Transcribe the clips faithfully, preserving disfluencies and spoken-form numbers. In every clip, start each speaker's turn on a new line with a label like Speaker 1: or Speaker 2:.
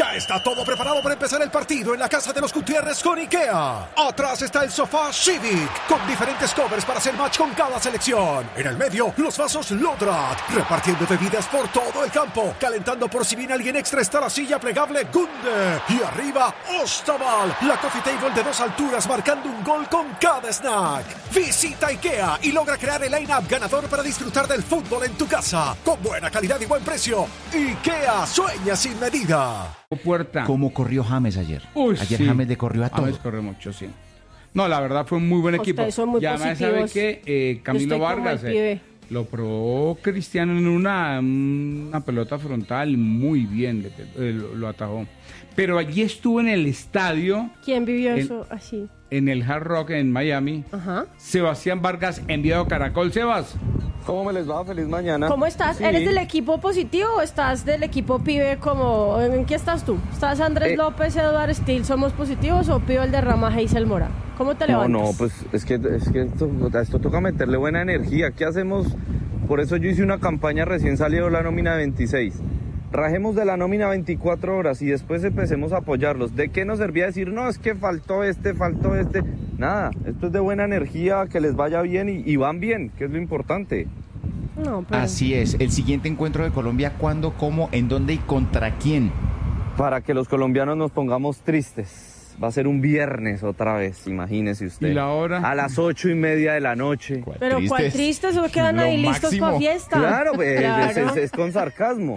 Speaker 1: Ya está todo preparado para empezar el partido en la casa de los Gutiérrez con IKEA. Atrás está el sofá Civic, con diferentes covers para hacer match con cada selección. En el medio, los vasos Lodrat, repartiendo bebidas por todo el campo. Calentando por si viene alguien extra está la silla plegable Gunde. Y arriba, Ostaval, la coffee table de dos alturas marcando un gol con cada snack. Visita IKEA y logra crear el line-up ganador para disfrutar del fútbol en tu casa. Con buena calidad y buen precio. IKEA, sueña sin medida.
Speaker 2: Puerta.
Speaker 3: ¿Cómo corrió James ayer?
Speaker 2: Uy,
Speaker 3: ayer
Speaker 2: sí.
Speaker 3: James le corrió a todo.
Speaker 2: James corrió mucho, sí. No, la verdad fue un muy buen equipo.
Speaker 4: Ustedes son muy
Speaker 2: y además sabe que eh, Camilo Vargas eh, lo probó Cristiano en una, una pelota frontal muy bien, le, eh, lo, lo atajó. Pero allí estuvo en el estadio.
Speaker 4: ¿Quién vivió
Speaker 2: en,
Speaker 4: eso así?
Speaker 2: En el Hard Rock en Miami.
Speaker 4: Ajá.
Speaker 2: Sebastián Vargas, enviado a Caracol. Sebas.
Speaker 5: ¿Cómo me les va? Feliz mañana.
Speaker 4: ¿Cómo estás?
Speaker 5: Sí.
Speaker 4: ¿Eres del equipo positivo o estás del equipo pibe como... ¿En qué estás tú? ¿Estás Andrés
Speaker 5: Eh,
Speaker 4: López, Eduard Steele, somos positivos o pido el de Rama Heisel Mora? ¿Cómo te
Speaker 5: No,
Speaker 4: levantas?
Speaker 5: no, pues es que, es que esto, esto toca meterle buena energía. ¿Qué hacemos? Por eso yo hice una campaña recién salió la nómina veintiséis. Rajemos de la nómina veinticuatro horas y después empecemos a apoyarlos. ¿De qué nos servía decir, no, es que faltó este, faltó este? Nada, esto es de buena energía, que les vaya bien y, y van bien, que es lo importante.
Speaker 4: No, pero...
Speaker 3: Así es. El siguiente encuentro de Colombia, ¿cuándo, cómo, en dónde y contra quién?
Speaker 5: Para que los colombianos nos pongamos tristes. Va a ser un viernes otra vez, imagínese usted.
Speaker 2: ¿Y la hora?
Speaker 5: A las ocho y media de la noche.
Speaker 3: ¿Cuál
Speaker 4: Pero
Speaker 3: tristes?
Speaker 4: ¿cuál triste? Solo quedan
Speaker 3: Lo
Speaker 4: ahí listos
Speaker 3: máximo.
Speaker 4: para fiesta.
Speaker 5: Claro, pues,
Speaker 4: Claro.
Speaker 5: Es, es- es con sarcasmo.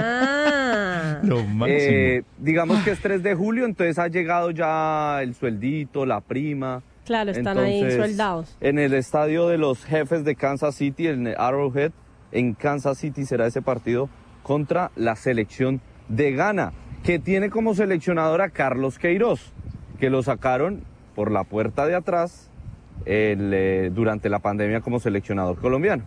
Speaker 4: Ah.
Speaker 3: Lo máximo.
Speaker 5: Eh, digamos que es tres de julio, entonces ha llegado ya el sueldito, la prima.
Speaker 4: Claro, están ahí
Speaker 5: Entonces,
Speaker 4: soldados.
Speaker 5: En el estadio de los jefes de Kansas City, en Arrowhead, en Kansas City será ese partido contra la selección de Ghana, que tiene como seleccionador a Carlos Queiroz, que lo sacaron por la puerta de atrás el, eh, durante la pandemia como seleccionador colombiano.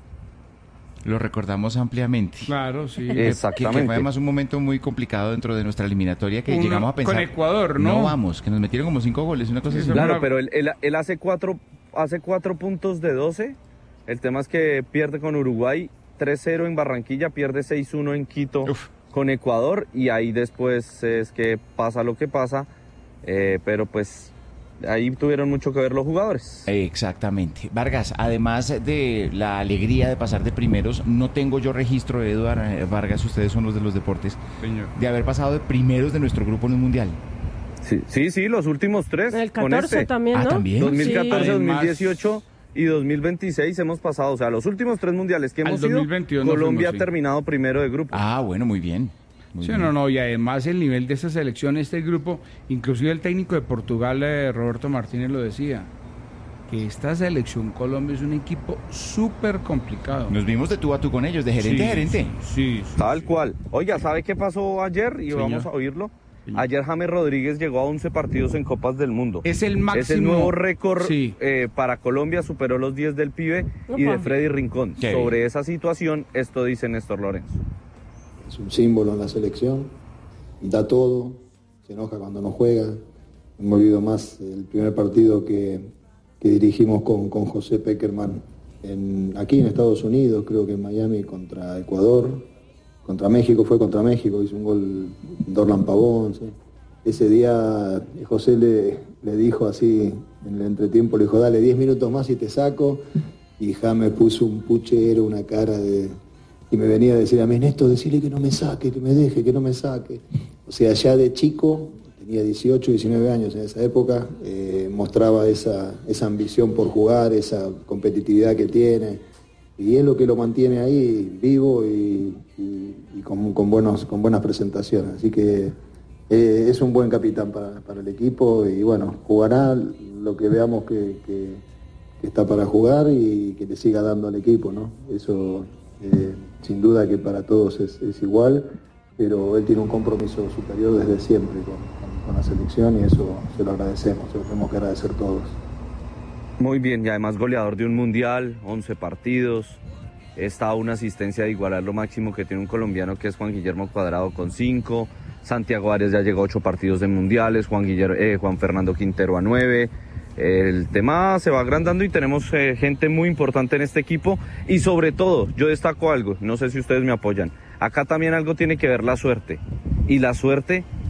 Speaker 3: Lo recordamos ampliamente.
Speaker 2: Claro, sí.
Speaker 3: Que,
Speaker 5: Exactamente.
Speaker 3: que fue además un momento muy complicado dentro de nuestra eliminatoria que
Speaker 2: Uno
Speaker 3: llegamos a pensar.
Speaker 2: con Ecuador, ¿no?
Speaker 3: No vamos, que nos metieron como cinco goles, una cosa
Speaker 2: Sí,
Speaker 3: así.
Speaker 5: Claro,
Speaker 2: Una-
Speaker 5: pero él, él- él hace, cuatro, hace cuatro puntos de doce. El tema es que pierde con Uruguay tres cero en Barranquilla, pierde seis uno en Quito
Speaker 3: Uf.
Speaker 5: con Ecuador y ahí después es que pasa lo que pasa, eh, pero pues ahí tuvieron mucho que ver los jugadores.
Speaker 3: Exactamente. Vargas, además de la alegría de pasar de primeros, no tengo yo registro, Eduard eh, Vargas, ustedes son los de los deportes,
Speaker 2: Señor.
Speaker 3: de haber pasado de primeros de nuestro grupo en un mundial.
Speaker 5: Sí, sí, sí, los últimos tres.
Speaker 4: En el
Speaker 5: con
Speaker 4: catorce
Speaker 5: este.
Speaker 4: también,
Speaker 3: Ah,
Speaker 4: ¿no?
Speaker 3: ¿también?
Speaker 5: dos mil catorce,
Speaker 4: Sí.
Speaker 5: dos mil
Speaker 2: Además-
Speaker 5: dieciocho y dos mil veintiséis hemos pasado, o sea, los últimos tres mundiales que
Speaker 2: Al
Speaker 5: hemos
Speaker 2: dos mil
Speaker 5: ido,
Speaker 2: veintiuno
Speaker 5: Colombia
Speaker 2: fuimos, sí.
Speaker 5: ha terminado primero de grupo.
Speaker 3: Ah, bueno, muy bien. Muy
Speaker 2: Sí,
Speaker 3: bien.
Speaker 2: no, no, y además el nivel de esta selección, este grupo, inclusive el técnico de Portugal, eh, Roberto Martínez, lo decía, que esta selección Colombia es un equipo súper complicado.
Speaker 3: Nos vimos de tú a tú con ellos, de gerente
Speaker 2: Sí,
Speaker 3: a gerente.
Speaker 2: Sí, sí,
Speaker 5: Tal
Speaker 2: sí.
Speaker 5: cual. Oiga, ¿sabe qué pasó ayer? Y
Speaker 2: Señor.
Speaker 5: vamos a oírlo.
Speaker 2: Señor.
Speaker 5: Ayer James Rodríguez llegó a once partidos en Copas del Mundo.
Speaker 2: Es el máximo.
Speaker 5: Es el nuevo récord
Speaker 2: Sí.
Speaker 5: eh, para Colombia, superó los diez del pibe y de
Speaker 4: Opa.
Speaker 5: Freddy Rincón.
Speaker 3: Qué
Speaker 5: Sobre
Speaker 3: bien.
Speaker 5: esa situación, esto dice Néstor Lorenzo.
Speaker 6: Es un símbolo en la selección, da todo, se enoja cuando no juega. Me olvido más el primer partido que, que dirigimos con, con José Peckerman en, aquí en Estados Unidos, creo que en Miami contra Ecuador, contra México, fue contra México, hizo un gol Dorlan Pavón. ¿sí? Ese día José le, le dijo así, en el entretiempo, le dijo, dale diez minutos más y te saco, y James puso un puchero, una cara de... Y me venía a decir a mí, Néstor, decirle que no me saque, que me deje, que no me saque. O sea, ya de chico, tenía dieciocho, diecinueve años en esa época, eh, mostraba esa, esa ambición por jugar, esa competitividad que tiene. Y es lo que lo mantiene ahí vivo y, y, y con, con, buenos, con buenas presentaciones. Así que eh, es un buen capitán para, para el equipo y bueno, jugará lo que veamos que, que, que está para jugar y que le siga dando al equipo, ¿no? Eso... Eh, sin duda que para todos es, es igual, pero él tiene un compromiso superior desde siempre con, con, con la selección y eso se lo agradecemos, se lo tenemos que agradecer todos.
Speaker 5: Muy bien, y además goleador de un mundial, once partidos. Está a una asistencia de igualar lo máximo que tiene un colombiano, que es Juan Guillermo Cuadrado con cinco. Santiago Arias ya llegó a ocho partidos de mundiales, Juan, Guillermo, eh, Juan Fernando Quintero a nueve. El tema se va agrandando y tenemos eh, gente muy importante en este equipo y sobre todo, yo destaco algo, no sé si ustedes me apoyan, acá también algo tiene que ver la suerte y la suerte